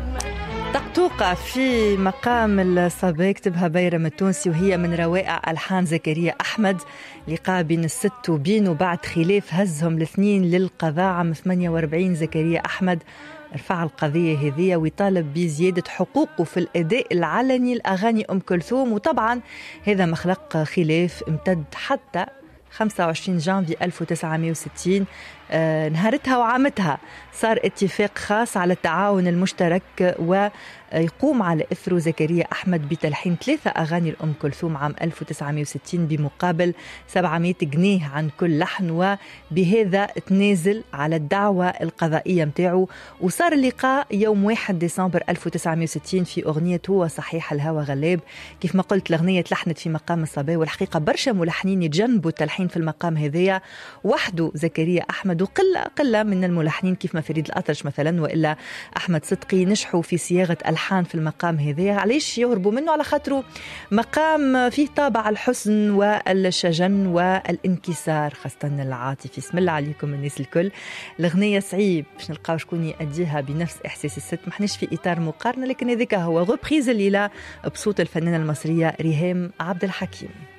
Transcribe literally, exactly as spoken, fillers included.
طقطوقة في مقام الصبا يكتبها بيرم التونسي، وهي من روائع ألحان زكريا أحمد. لقاء بين الست وبين وبعد خلاف هزهم الاثنين للقضاء عام ثمانية وأربعين. زكريا أحمد رفع القضية هذه ويطالب بزيادة حقوقه في الأداء العلني لأغاني أم كلثوم، وطبعا هذا مخلق خلاف امتد حتى خمسة وعشرين جانفي ألف وتسعمائة وستين. آه نهارتها وعامتها صار اتفاق خاص على التعاون المشترك، ويقوم على إثره زكريا أحمد بتلحين ثلاثة أغاني لأم كلثوم عام ألف وتسعمائة وستين بمقابل سبعمائة جنيه عن كل لحن، وبهذا تنازل على الدعوة القضائية متاعه. وصار اللقاء يوم واحد ديسمبر ألف وتسعمائة وستين في أغنية هو صحيح الهوى غلاب. كيف ما قلت الأغنية تلحنت في مقام الصبا، والحقيقة برشا ملحنين يتجنبوا التلحين في المقام هذايا، وحده زكريا أحمد وقلة قلة من الملحنين كيف ما فريد الأطرش مثلا وإلا أحمد صدقي نجحوا في صياغة ألحان في المقام هذايا. علاش يهربوا منه؟ على خاطره مقام فيه طابع الحزن والشجن والانكسار خاصة العاطفي. اسم الله عليكم الناس الكل. الأغنية صعيب باش نلقاو شكون يأديها بنفس إحساس الست، ما حناش في إطار مقارنة، لكن هذاك هو غوبريز الليلة بصوت الفنانة المصرية ريهام عبد الحكيم.